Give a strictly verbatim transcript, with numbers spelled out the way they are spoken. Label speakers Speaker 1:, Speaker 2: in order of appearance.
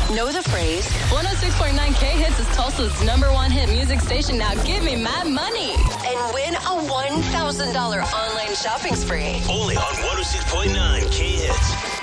Speaker 1: Know the phrase?
Speaker 2: one oh six point nine K-Hits is Tulsa's number one hit music station. Now give me my money.
Speaker 1: And win a one thousand dollars online shopping spree.
Speaker 3: Only on one oh six point nine K-Hits.